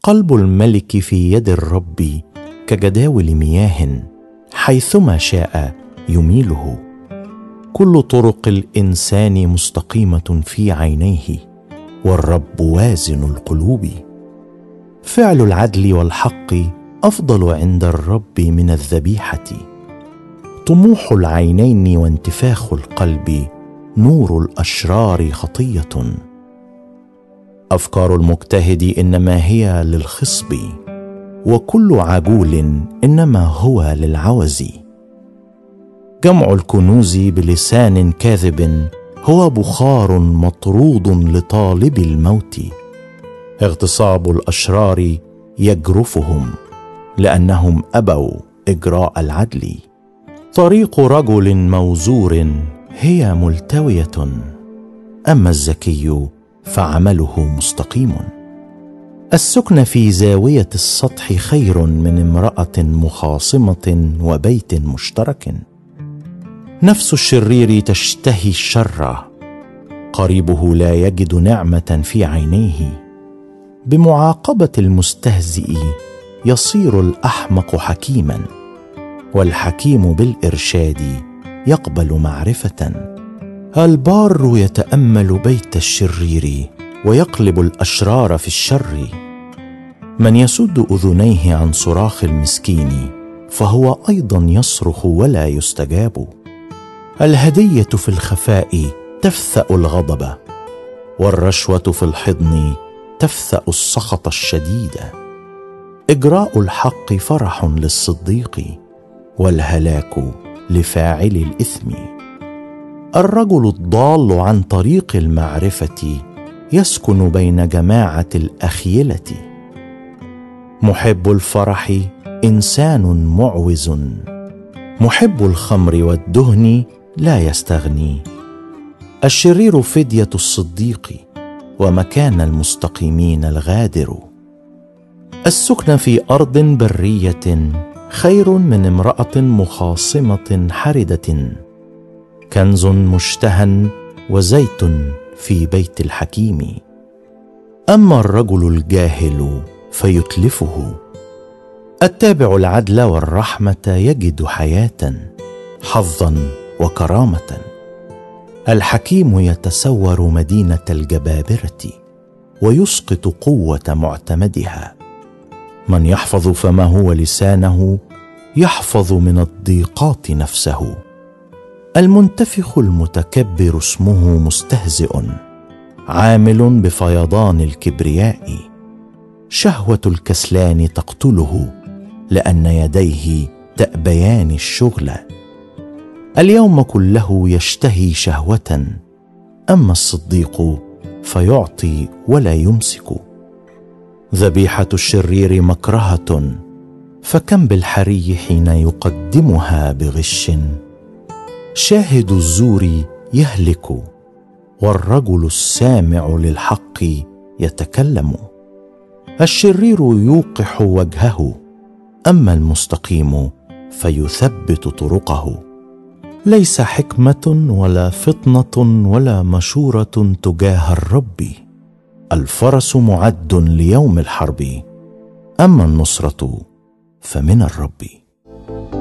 قلب الملك في يد الرب كجداول مياه، حيثما شاء يميله. كل طرق الإنسان مستقيمة في عينيه، والرب وازن القلوب. فعل العدل والحق أفضل عند الرب من الذبيحة. طموح العينين وانتفاخ القلب نور الأشرار خطية. أفكار المجتهد إنما هي للخصب، وكل عجول إنما هو للعوز. جمع الكنوز بلسان كاذب هو بخار مطرود لطالب الموت. اغتصاب الأشرار يجرفهم لأنهم أبوا إجراء العدل. طريق رجل موزور هي ملتوية، أما الذكي فعمله مستقيم. السكن في زاوية السطح خير من امرأة مخاصمة وبيت مشترك. نفس الشرير تشتهي الشر، قريبه لا يجد نعمة في عينيه. بمعاقبة المستهزئ يصير الأحمق حكيما، والحكيم بالإرشاد يقبل معرفة. البار يتأمل بيت الشرير ويقلب الأشرار في الشر. من يسد أذنيه عن صراخ المسكين فهو أيضا يصرخ ولا يستجاب. الهدية في الخفاء تفثأ الغضب، والرشوة في الحضن تفثأ السخط الشديد. إجراء الحق فرح للصديق، والهلاك لفاعل الإثم. الرجل الضال عن طريق المعرفة يسكن بين جماعة الأخيلة. محب الفرح إنسان معوز، محب الخمر والدهن لا يستغني. الشرير فدية الصديق، ومكان المستقيمين الغادر. السكن في أرض برية خير من امرأة مخاصمة حردة. كنز مشتهى وزيت في بيت الحكيم. أما الرجل الجاهل فيتلفه. التابع العدل والرحمة يجد حياة، حظا وكرامة. الحكيم يتسور مدينة الجبابرة، ويسقط قوة معتمدها. من يحفظ فمه ولسانه يحفظ من الضيقات نفسه. المنتفخ المتكبر اسمه مستهزئ، عامل بفيضان الكبرياء. شهوة الكسلان تقتله، لأن يديه تأبيان الشغل. اليوم كله يشتهي شهوة، أما الصديق فيعطي ولا يمسك. ذبيحة الشرير مكرهة، فكم بالحري حين يقدمها بغش. شاهد الزور يهلك، والرجل السامع للحق يتكلم. الشرير يوقح وجهه، أما المستقيم فيثبت طرقه. ليس حكمة ولا فطنة ولا مشورة تجاه الرب. الفرس معد ليوم الحرب، أما النصرة فمن الرب.